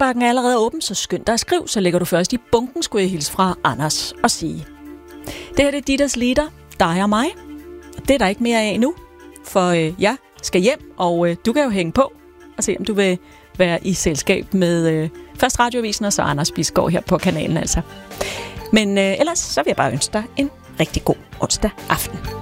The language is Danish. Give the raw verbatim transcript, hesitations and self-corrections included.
Brevbakken er allerede åben, så skynd dig at skrive, så lægger du først i bunken, skulle jeg hilse fra Anders og sige. Det her det er Ditters Lieder, dig og mig. Det er der ikke mere af nu, for øh, jeg skal hjem, og øh, du kan jo hænge på og se, om du vil være i selskab med øh, først Radioavisen og så Anders Bisgaard her på kanalen altså. Men øh, ellers så vil jeg bare ønske dig en rigtig god onsdag aften.